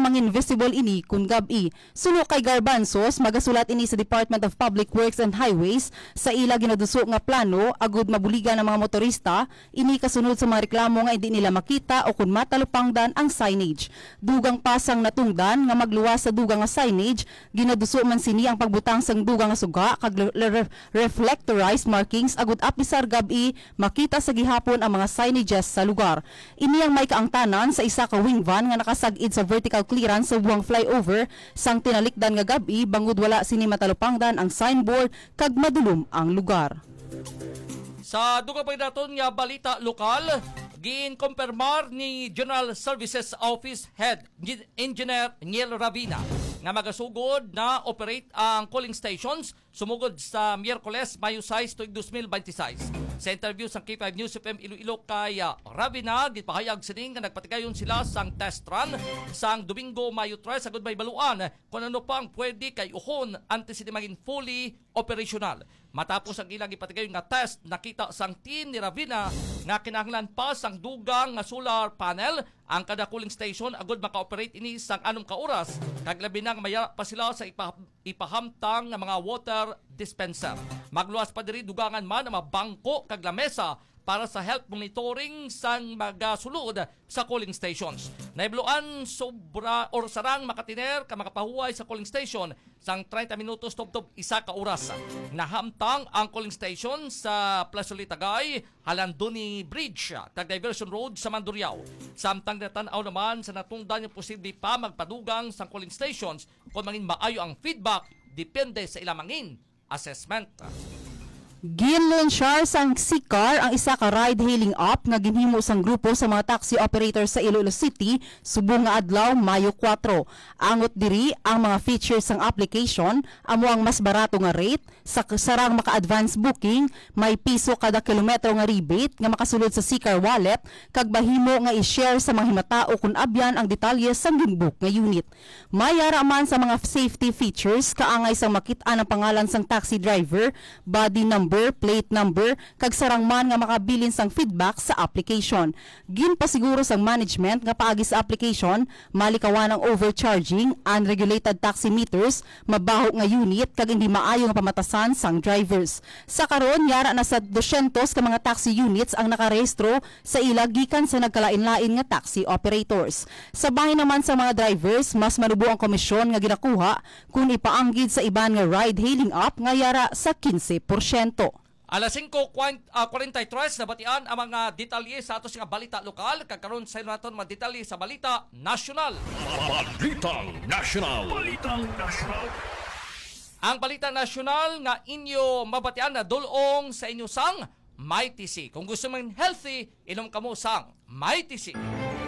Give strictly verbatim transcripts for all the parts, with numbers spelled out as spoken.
mangin visible ini kun gabi. Suno kay Garbanzos, magasulat ini sa Department of Public Works and Highways sa ila ginaduso nga plano agud mabuligan ng mga motorista ini kasunod sa mga reklamo nga hindi nila makita o kun matalupangdan ang signage. Dugang pasang natungdan nga magluwas sa dugang nga signage, ginaduso man sini ang pagbutang sang dugang nga suga kag reflectorized markings agud apisar gabi makita sa gihapon ang mga signages sa lugar. Ini ang may kaangtanan sa isa ka wing van nga nakasag-id sa vertical clearance sa buwang flyover sang tinalikdan nga gabi bangod wala sini matalupangdan ang signboard kag madulom ang lugar. Sa dugang pa naton nga balita lokal, gin-kompermar ni General Services Office Head Engineer Niel Ravina nga magasugod na operate ang calling stations sumugod sa Miyerkules, Mayo sais, tuig twenty twenty-six. Sa interview sa K five News F M Iloilo kay uh, Ravina, gipahayag sining nga nagpatigayon sila sang test run sang Domingo, Mayo tres, agud may baluan kung ano pa ang pwede kay uhon antes sila maging fully operational. Matapos ang ilang ipatigayon nga test, nakita sang team ni Ravina nga kinahanglan pa sang dugang nga solar panel ang kada cooling station agud maka-operate ini sang anom ka oras kag labi nang maya pa sila sa ipa, ipahamtang nga mga water dispenser. Magluwas pa diri dugangan man ang mga bangko kag lamesa para sa health monitoring sang magasulod sa calling stations. Naibluan sobra or sarang makatiner ka makapahuway sa calling station sang thirty minutos tubtob isa ka oras. Nahamtang ang calling station sa Plaza Litagay, Halandoni Bridge, kag Diversion Road sa Mandurriao. Samtang natanaw naman sa natungdan yung posible pa magpadugang sang calling stations kung mangin maayo ang feedback depende sa ilang mangin assessment. Ginlonsyar sang Sicar ang isa ka ride-hailing app nga ginhimo sang grupo sa mga taxi operators sa Iloilo City subong nga adlaw Mayo four. Angot diri ang mga features sang application, amo ang mas barato nga rate, sa sarang maka-advance booking, may piso kada kilometro nga rebate nga makasulod sa Sicar wallet, kag bahimo nga i-share sa mga himatao kung abyan ang detalye sang ginbook nga unit. Mayara man sa mga safety features kaangay sang makit-an ang pangalan sang taxi driver, body number, plate number, kag sarang man nga makabilin sang feedback sa application. Ginpasiguro sang management nga paagi sa application, malikawan ang overcharging, unregulated taximeters, mabaho nga unit, kag hindi maayo nga pamatasan sang drivers. Sa karon yara na sa two hundred ka mga taxi units ang nakarehistro sa ila gikan sa nagkalain-lain nga taxi operators. Sa bahin naman sa mga drivers, mas manubo ang komisyon nga ginakuha kung ipaanggid sa iban nga ride-hailing app nga yara sa fifteen percent. Alas five forty-three na batian ang mga detalye sa atos nga balita lokal. Kagkaroon sa naton mga detalye sa balita nasyonal. Balitang Nasyonal. Balitang Nasyonal. Ang balita nasyonal nga inyo mabatian na dulong sa inyo sang May T C. Kung gusto mong healthy, inom kamo sang May T C.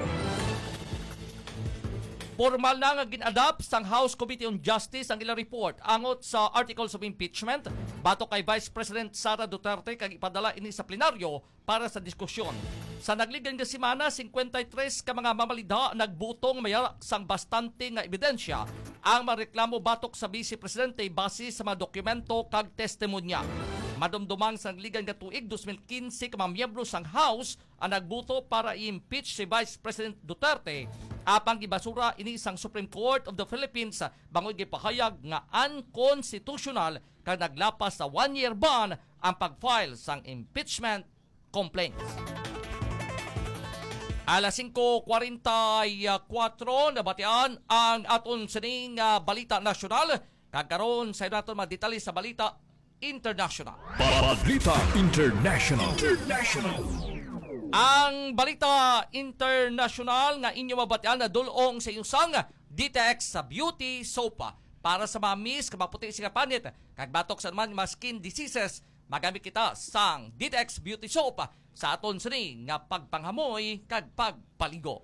Formal na nga gin-adapt sang House Committee on Justice ang ilang report angot sa articles of impeachment bato kay Vice President Sara Duterte kag ipadala ini sa plenaryo para sa diskusyon. Sa nagligan nga semana, fifty-three ka mga mamalida nagbutong mayara sang bastante nga ebidensya ang mareklamo batok sa Vice Presidente base sa mga dokumento kag testimonya. Madumdumang sa nagligan nga tuig twenty fifteen ka mga miyembro sang House ang nagbuto para i-impeach si Vice President Duterte apang gibasura ini sang Supreme Court of the Philippines bangod gipahayag nga unconstitutional kag naglapas sa one year ban ang pag-file sang impeachment complaints. Alas five forty-four na batian ang aton sining uh, balita nasyonal. Kagkaroon sa naton mga detalye sa balita international. Balita International. International. Ang balita international nga inyo mabatian na dulong sa inyong sang D T X sa beauty soap para sa mga miss kamaputi sa panit kag batok sa man mga skin diseases. Magamit kita sang D T X beauty soap sa aton sini nga pagpanghamoy kag pagpaligo.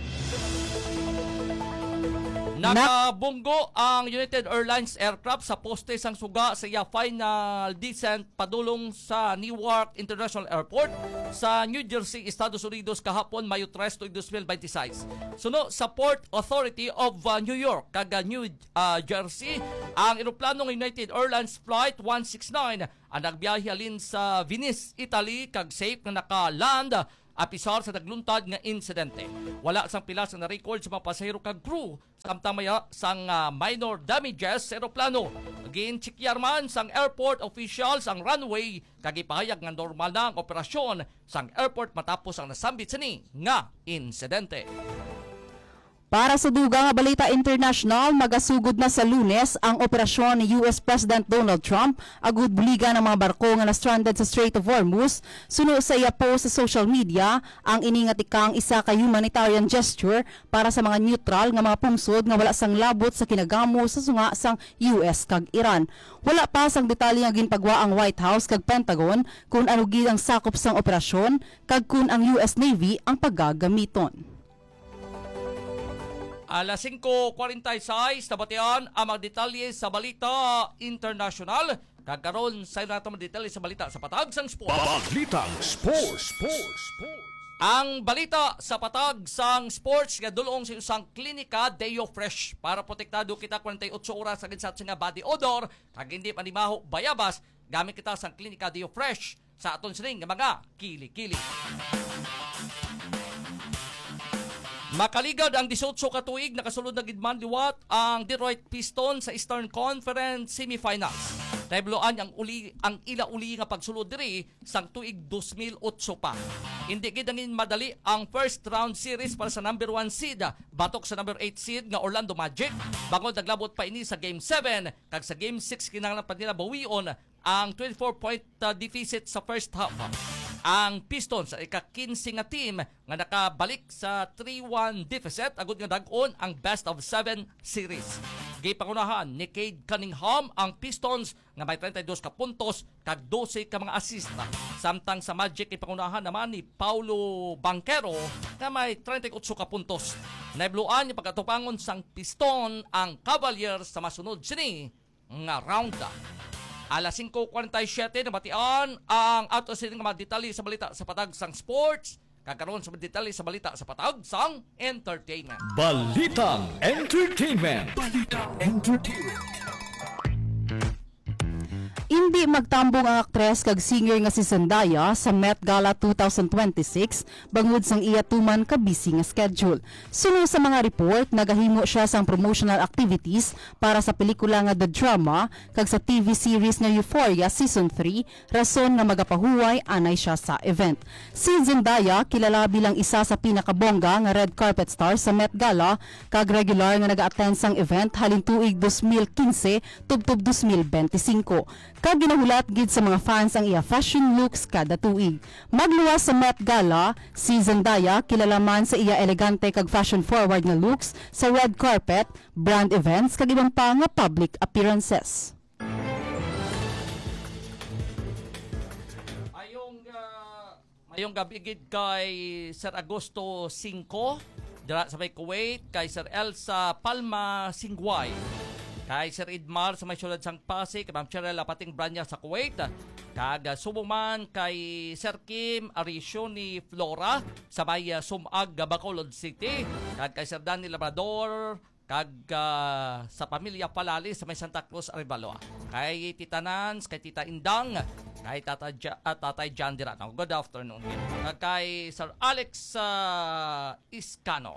Nakabunggo ang United Airlines aircraft sa poste sang suga sa iya final descent padulong sa Newark International Airport sa New Jersey, Estados Unidos kahapon Mayo tres, twenty twenty-six. Suno sa Port Authority of uh, New York kag New uh, Jersey, ang eroplano ng United Airlines Flight one sixty-nine ang nagbiyahe halin sa Venice, Italy kag safe nga naka-land apisar sa nagluntad nga insidente. Wala sang pilas nga na-record sa mga pasahero kag crew samtang maya sang uh, minor damages sa eroplano. Gin-checkar man sang airport officials ang runway kag ipahayag nga normal na ang operasyon sang airport matapos ang nasambit sini nga insidente. Para sa duga nga balita international, magasugod na sa Lunes ang operasyon ni U S President Donald Trump agud buligan ng mga barko nga na-stranded sa Strait of Hormuz. Suno sa iya post sa social media, ang iningat ikang isa ka humanitarian gesture para sa mga neutral nga mga pungsod nga wala sang labot sa kinagamo sa sunga sang U S kag Iran. Wala pa sang detalye nga ginpagwa ang White House kag Pentagon kung ano gid ang sakop sang operasyon kag kung ang U S Navy ang paggagamiton. Alas singko forty-six, nabatian ang mga detalye sa balita international. Kagkaroon sa nato mga detalye sa balita sa patag sang sport. Balitang Sports. Sports. Sports. Ang balita sa patag sang sports nga dulong sa isang klinika Deo Fresh para protektado kita forty-eight oras sa ginsat nga body odor kag hindi panimaho bayabas gamit kita sang klinika Deo Fresh sa aton sining nga mga kili-kili. Makaligad ang eighteen ka tuig nakasulod na gidman liwat ang Detroit Pistons sa Eastern Conference Semifinals. Tabloan ang uli ang ila uli nga pagsulod diri sang tuig two thousand eight pa. Hindi gid angin madali ang first round series para sa number one seed batok sa number eight seed nga Orlando Magic. Bangod naglabot pa ini sa game seven kag sa game six kinahanglan pa nila bawion ang twenty-four point uh, deficit sa first half. Ang Pistons sa ika-fifteen nga team nga nakabalik sa three one deficit agud nga dag-on ang best of seven series. Gipangunahan ni Cade Cunningham ang Pistons nga may thirty-two ka puntos kag twelve ka mga assist. Samtang sa Magic gipangunahan naman ni Paulo Banchero nga may thirty-eight ka puntos. Naibluan yung pagkatupangon sang Piston ang Cavaliers sa masunod sini nga round. Alas singko forty-seven nabatian ang ato sining mga detalye sa balita sa patag sang sports. Kakaroon sa mga detalye sa balita sa patag sang entertainment. Balitang Entertainment. Balitang Entertainment. Hindi magtambong ang aktres kag singer nga si Zendaya sa Met Gala twenty twenty-six bangod sang iya tuman ka busy nga schedule. Suno sa mga report, nagahimo siya sang promotional activities para sa pelikula nga The Drama kag sa T V series nga Euphoria Season three, rason nga magapahuway anay siya sa event. Si Zendaya kilala bilang isa sa pinakabongga nga red carpet star sa Met Gala kag regular nga naga-attend sang event halin tuig twenty fifteen tubtob twenty twenty-five. Kag ginahulat gid sa mga fans ang iya fashion looks kada tuig. Magluwas sa Met Gala, si Zendaya kilala man sa iya elegante kag fashion forward nga looks sa red carpet, brand events kag ibang pa nga public appearances. Ayong uh, mayong gabi gid kay Sir Agosto five dira sa may Kuwait, kay Sir Elsa Palma Singway, kay Sir Idmar sa may syudad sang Pasig, kay Ma'am Cheryl Apating Branya sa Kuwait, kag uh, subuman kay Sir Kim Arisio ni Flora sa may uh, Sumag, Bacolod City, kag kay Sir Danny Labrador, kag uh, sa pamilya Palali sa may Santa Cruz, Arevalo, kay Tita Nance, kay Tita Indang, kay Tata ja, uh, Tatay John Dirano. Good afternoon. Kag kay Sir Alex uh, Iscano.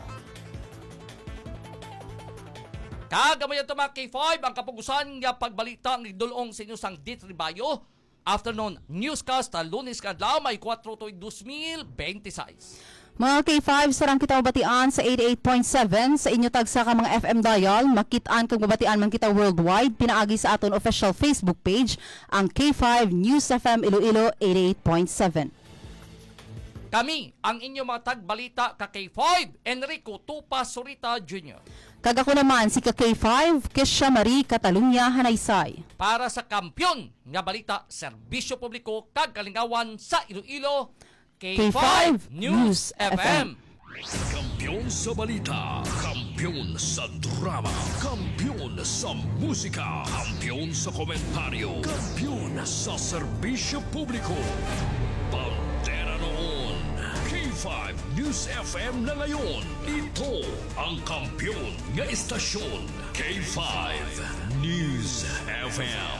Kagamay ito mga K five, ang kapugusan nga pagbalita ang idulong sa inyo sang D three Bayo. Afternoon newscast, Lunes kadlaw, may four tuig twenty twenty-six. Mga K five, sarang kita mabatian sa eighty-eight point seven sa inyo tagsa ka mga F M dial. Makitaan kag mabatian man kita worldwide. Pinaagi sa aton official Facebook page, ang K five News F M Iloilo eighty-eight point seven. Kami ang inyong mga tagbalita ka K five, Enrico Tupa Surita Junior Kag ako naman si ka K five, Kesha Marie Catalunya Hanaysay. Para sa kampyon nga balita, serbisyo publiko kag kalingawan sa Iloilo, K five News F M. Kampiyon sa balita, kampiyon sa drama, kampiyon sa musika, kampiyon sa komentaryo, kampiyon sa serbisyo publiko. Pantera noon, K five News F M na ngayon. Ito ang kampiyon nga istasyon, K five News F M.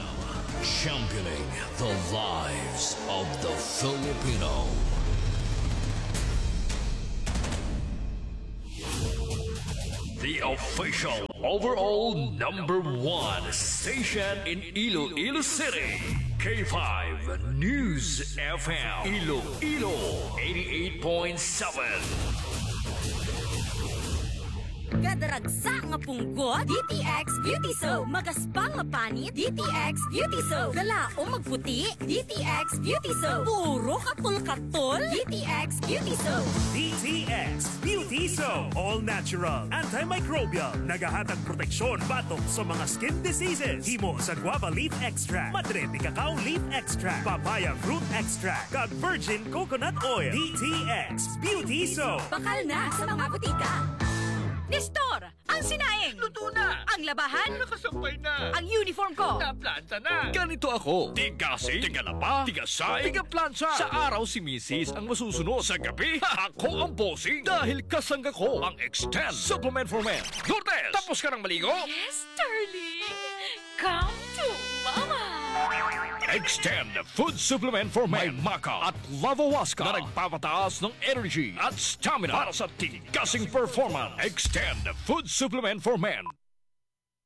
Championing the lives of the Filipino. the official overall number one station in Iloilo City. K five News F M. Iloilo eighty-eight point seven. Gadaragsa nga punggot, D T X Beauty Soap. Magaspang nga panit, D T X Beauty Soap. Galaom magputi, D T X Beauty Soap. Puro katol-katol, D T X Beauty Soap. D T X Beauty Soap. All natural, antimicrobial, nagahatag proteksyon batok sa mga skin diseases. Himo sa guava leaf extract, madre de cacao leaf extract, papaya fruit extract, kag virgin coconut oil. D T X Beauty Soap. Bakal na sa mga butika. Nestor, ang sinaing. Luto na! Ang labahan. Nakasampay na! Ang uniform ko. Naplanta na! Ganito ako. Tigasi, tigalaba, tigasay, tigaplansya. Sa araw si Missus ang masusunod. Sa gabi, ako ang bossing. Dahil kasangga ko ang Extend Supplement for Men. Lourdes, tapos ka ng maligo? Yes, darling. Come to mama. Extend Food Supplement for Men. May Maca at Lavawaska na nagpapataas ng energy at stamina para sa tigasing performance. Extend Food Supplement for Men.